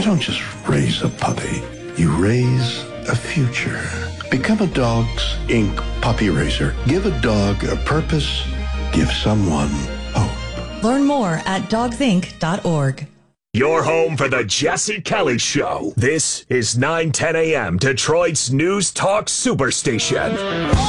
You don't just raise a puppy. You raise a future. Become a Dogs Inc. puppy raiser. Give a dog a purpose. Give someone hope. Learn more at dogsinc.org. Your home for the Jesse Kelly Show. This is 910 a.m. Detroit's News Talk Superstation.